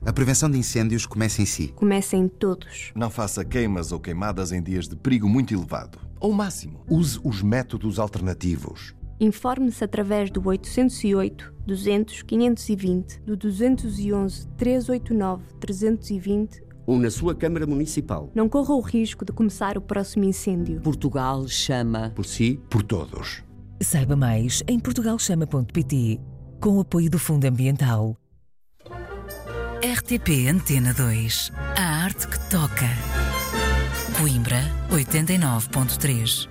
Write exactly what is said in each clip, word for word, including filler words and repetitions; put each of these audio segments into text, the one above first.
A prevenção de incêndios começa em si. Começa em todos. Não faça queimas ou queimadas em dias de perigo muito elevado. Ao máximo. Use os métodos alternativos. Informe-se através do oitocentos e oito, duzentos, quinhentos e vinte, do duzentos e onze, trezentos e oitenta e nove, trezentos e vinte ou na sua Câmara Municipal. Não corra o risco de começar o próximo incêndio. Portugal chama por si, por todos. Saiba mais em portugal chama ponto pt, com o apoio do Fundo Ambiental. R T P Antena dois. A arte que toca. Coimbra, oitenta e nove ponto três.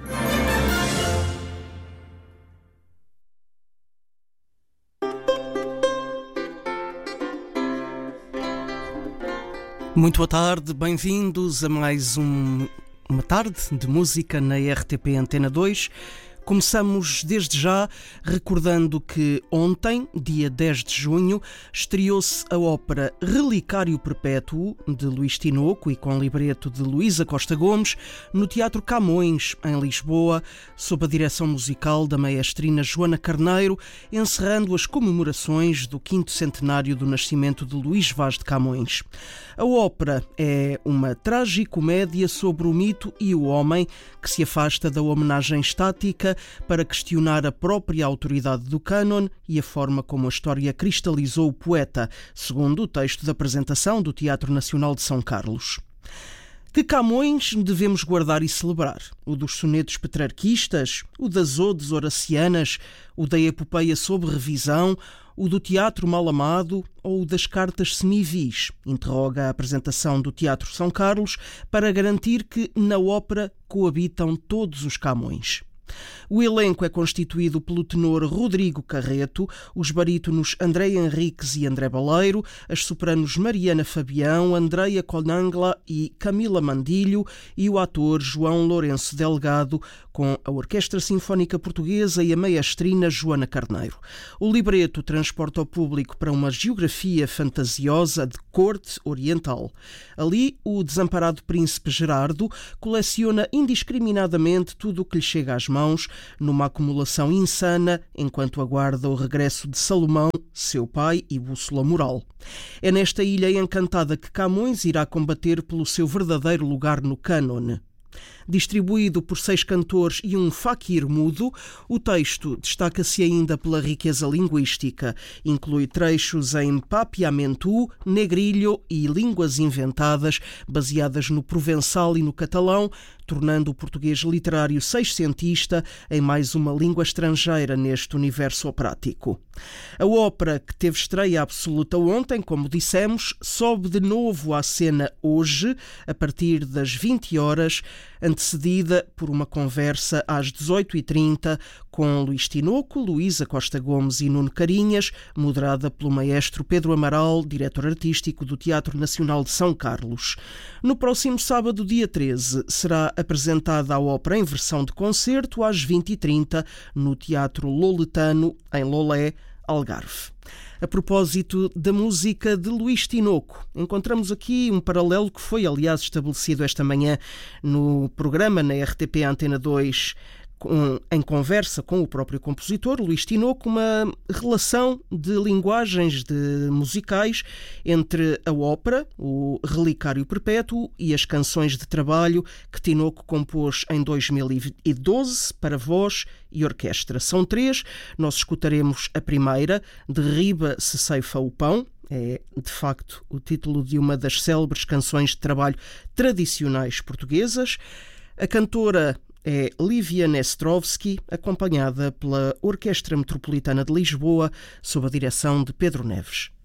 Muito boa tarde, bem-vindos a mais um, uma tarde de música na R T P Antena dois. Começamos desde já recordando que ontem, dia dez de junho, estreou-se a ópera Relicário Perpétuo, de Luís Tinoco e com libreto de Luísa Costa Gomes, no Teatro Camões, em Lisboa, sob a direção musical da maestrina Joana Carneiro, encerrando as comemorações do quinto centenário do nascimento de Luís Vaz de Camões. A ópera é uma tragicomédia sobre o mito e o homem que se afasta da homenagem estática para questionar a própria autoridade do cânon e a forma como a história cristalizou o poeta, segundo o texto da apresentação do Teatro Nacional de São Carlos. Que Camões devemos guardar e celebrar? O dos sonetos petrarquistas? O das odes horacianas? O da epopeia sob revisão? O do teatro mal amado ou o das cartas semivis? Interroga a apresentação do Teatro São Carlos para garantir que na ópera coabitam todos os Camões. O elenco é constituído pelo tenor Rodrigo Carreto, os barítonos André Henriques e André Baleiro, as sopranos Mariana Fabião, Andreia Conangla e Camila Mandilho e o ator João Lourenço Delgado, com a Orquestra Sinfónica Portuguesa e a maestrina Joana Carneiro. O libreto transporta o público para uma geografia fantasiosa de corte oriental. Ali, o desamparado príncipe Gerardo coleciona indiscriminadamente tudo o que lhe chega às mãos, numa acumulação insana, enquanto aguarda o regresso de Salomão, seu pai e bússola moral. É nesta ilha encantada que Camões irá combater pelo seu verdadeiro lugar no cânone. Distribuído por seis cantores e um faquir mudo, o texto destaca-se ainda pela riqueza linguística. Inclui trechos em papiamentu, negrilho e línguas inventadas, baseadas no provençal e no catalão, tornando o português literário seiscentista em mais uma língua estrangeira neste universo operático. A ópera, que teve estreia absoluta ontem, como dissemos, sobe de novo à cena hoje, a partir das vinte horas, antecedida por uma conversa às dezoito e trinta com Luís Tinoco, Luísa Costa Gomes e Nuno Carinhas, moderada pelo maestro Pedro Amaral, diretor artístico do Teatro Nacional de São Carlos. No próximo sábado, dia treze, será apresentada a ópera em versão de concerto às vinte e trinta no Teatro Loletano, em Lolé, Algarve. A propósito da música de Luís Tinoco, encontramos aqui um paralelo que foi, aliás, estabelecido esta manhã no programa na R T P Antena dois, com, em conversa com o próprio compositor, Luís Tinoco, uma relação de linguagens de musicais entre a ópera, o Relicário Perpétuo, e as canções de trabalho que Tinoco compôs em dois mil e doze para voz e orquestra. São três, nós escutaremos a primeira, De Riba se ceifa o pão. É, de facto, o título de uma das célebres canções de trabalho tradicionais portuguesas. A cantora é Lívia Nestrovski, acompanhada pela Orquestra Metropolitana de Lisboa, sob a direção de Pedro Neves.